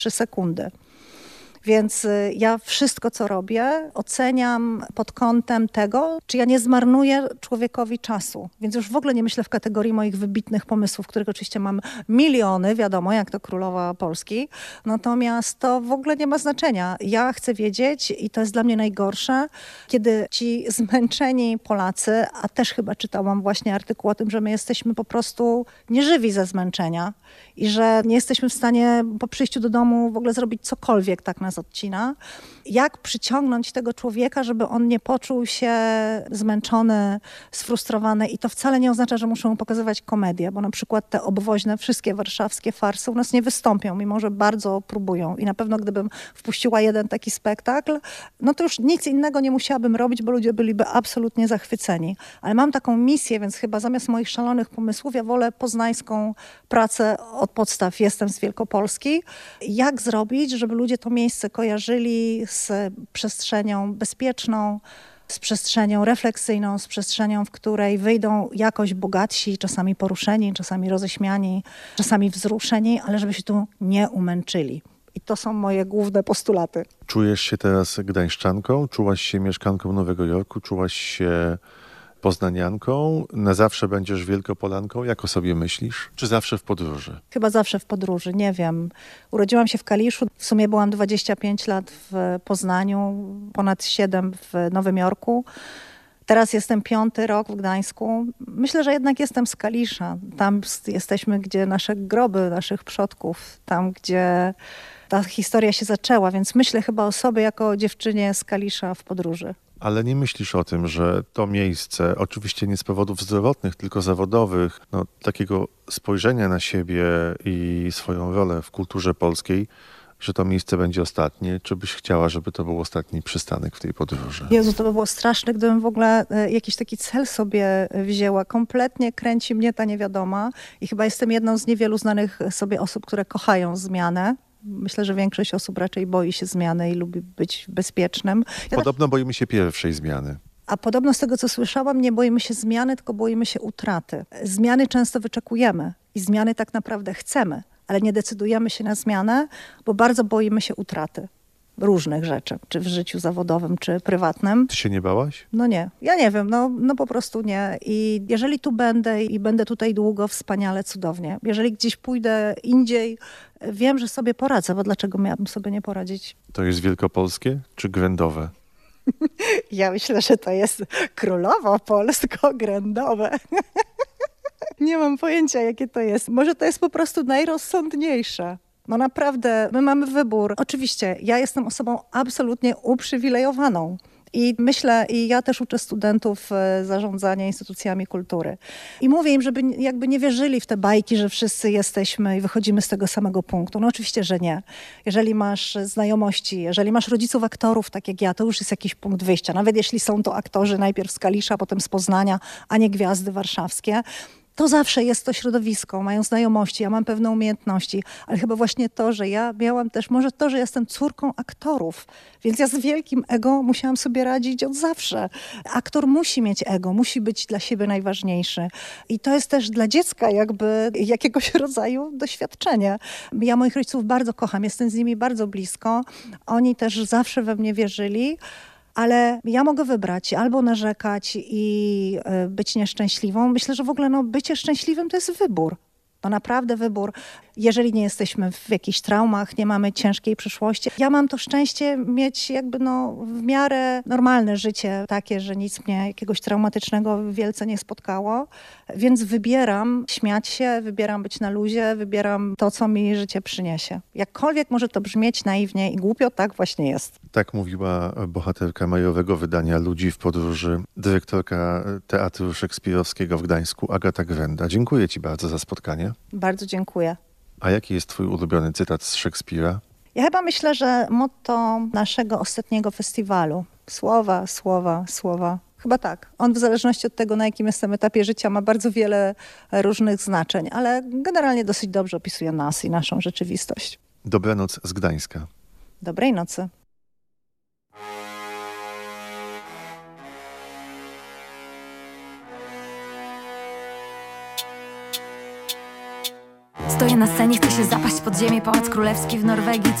3 sekundy. Więc ja wszystko, co robię, oceniam pod kątem tego, czy ja nie zmarnuję człowiekowi czasu. Więc już w ogóle nie myślę w kategorii moich wybitnych pomysłów, których oczywiście mam miliony, wiadomo, jak to królowa Polski. Natomiast to w ogóle nie ma znaczenia. Ja chcę wiedzieć, i to jest dla mnie najgorsze, kiedy ci zmęczeni Polacy, a też chyba czytałam właśnie artykuł o tym, że my jesteśmy po prostu nieżywi ze zmęczenia i że nie jesteśmy w stanie po przyjściu do domu w ogóle zrobić cokolwiek tak nas odcina. Jak przyciągnąć tego człowieka, żeby on nie poczuł się zmęczony, sfrustrowany i to wcale nie oznacza, że muszę mu pokazywać komedię, bo na przykład te obwoźne, wszystkie warszawskie farsy u nas nie wystąpią, mimo że bardzo próbują i na pewno gdybym wpuściła jeden taki spektakl, no to już nic innego nie musiałabym robić, bo ludzie byliby absolutnie zachwyceni. Ale mam taką misję, więc chyba zamiast moich szalonych pomysłów ja wolę poznańską pracę od podstaw. Jestem z Wielkopolski. Jak zrobić, żeby ludzie to miejsce kojarzyli z przestrzenią bezpieczną, z przestrzenią refleksyjną, z przestrzenią, w której wyjdą jakoś bogatsi, czasami poruszeni, czasami roześmiani, czasami wzruszeni, ale żeby się tu nie umęczyli. I to są moje główne postulaty. Czujesz się teraz gdańszczanką? Czułaś się mieszkanką Nowego Jorku? Czułaś się poznanianką? Na zawsze będziesz Wielkopolanką? Jak o sobie myślisz? Czy zawsze w podróży? Chyba zawsze w podróży, nie wiem. Urodziłam się w Kaliszu, w sumie byłam 25 lat w Poznaniu, ponad 7 w Nowym Jorku. Teraz jestem 5. rok w Gdańsku. Myślę, że jednak jestem z Kalisza. Tam jesteśmy, gdzie nasze groby, naszych przodków, tam, gdzie ta historia się zaczęła, więc myślę chyba o sobie jako o dziewczynie z Kalisza w podróży. Ale nie myślisz o tym, że to miejsce, oczywiście nie z powodów zdrowotnych, tylko zawodowych, takiego spojrzenia na siebie i swoją rolę w kulturze polskiej, że to miejsce będzie ostatnie? Czy byś chciała, żeby to był ostatni przystanek w tej podróży? Jezu, to by było straszne, gdybym w ogóle jakiś taki cel sobie wzięła. Kompletnie kręci mnie ta niewiadoma i chyba jestem jedną z niewielu znanych sobie osób, które kochają zmianę. Myślę, że większość osób raczej boi się zmiany i lubi być bezpiecznym. Podobno boimy się pierwszej zmiany. A podobno z tego, co słyszałam, nie boimy się zmiany, tylko boimy się utraty. Zmiany często wyczekujemy i zmiany tak naprawdę chcemy, ale nie decydujemy się na zmianę, bo bardzo boimy się utraty różnych rzeczy, czy w życiu zawodowym, czy prywatnym. Ty się nie bałaś? No nie, ja nie wiem, no po prostu nie. I jeżeli tu będę i będę tutaj długo, wspaniale, cudownie. Jeżeli gdzieś pójdę indziej, wiem, że sobie poradzę, bo dlaczego miałabym sobie nie poradzić? To jest wielkopolskie czy grędowe? Ja myślę, że to jest królowo polsko-grędowe. Nie mam pojęcia, jakie to jest. Może to jest po prostu najrozsądniejsze. No naprawdę, my mamy wybór. Oczywiście, ja jestem osobą absolutnie uprzywilejowaną. I myślę, i ja też uczę studentów zarządzania instytucjami kultury. I mówię im, żeby jakby nie wierzyli w te bajki, że wszyscy jesteśmy i wychodzimy z tego samego punktu. No oczywiście, że nie. Jeżeli masz znajomości, jeżeli masz rodziców aktorów, tak jak ja, to już jest jakiś punkt wyjścia. Nawet jeśli są to aktorzy najpierw z Kalisza, potem z Poznania, a nie gwiazdy warszawskie. To zawsze jest to środowisko, mają znajomości, ja mam pewne umiejętności, ale chyba właśnie to, że ja miałam też, może to, że jestem córką aktorów, więc ja z wielkim ego musiałam sobie radzić od zawsze. Aktor musi mieć ego, musi być dla siebie najważniejszy i to jest też dla dziecka jakby jakiegoś rodzaju doświadczenie. Ja moich rodziców bardzo kocham, jestem z nimi bardzo blisko, oni też zawsze we mnie wierzyli. Ale ja mogę wybrać albo narzekać i być nieszczęśliwą. Myślę, że w ogóle bycie szczęśliwym to jest wybór. To naprawdę wybór. Jeżeli nie jesteśmy w jakichś traumach, nie mamy ciężkiej przyszłości. Ja mam to szczęście mieć jakby w miarę normalne życie, takie, że nic mnie jakiegoś traumatycznego wielce nie spotkało. Więc wybieram śmiać się, wybieram być na luzie, wybieram to, co mi życie przyniesie. Jakkolwiek może to brzmieć naiwnie i głupio, tak właśnie jest. Tak mówiła bohaterka majowego wydania Ludzi w podróży, dyrektorka Teatru Szekspirowskiego w Gdańsku, Agata Grenda. Dziękuję ci bardzo za spotkanie. Bardzo dziękuję. A jaki jest twój ulubiony cytat z Szekspira? Ja chyba myślę, że motto naszego ostatniego festiwalu. Słowa, słowa, słowa. Chyba tak. On w zależności od tego, na jakim jestem etapie życia, ma bardzo wiele różnych znaczeń, ale generalnie dosyć dobrze opisuje nas i naszą rzeczywistość. Dobranoc z Gdańska. Dobrej nocy. Stoję na scenie, chcę się zapaść pod ziemię. Pałac Królewski w Norwegii.